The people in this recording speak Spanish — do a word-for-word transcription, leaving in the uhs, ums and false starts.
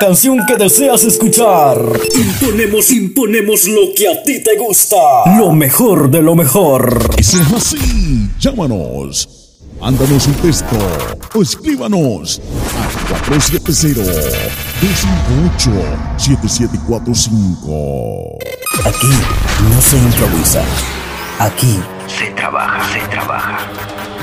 canción que deseas escuchar. Imponemos, imponemos lo que a ti te gusta. Lo mejor de lo mejor. Y si es así, llámanos. Mándanos un texto o escríbanos a cuatro siete cero, dos cinco ocho, siete siete cuatro cinco. Aquí no se improvisa. Aquí se trabaja, se trabaja.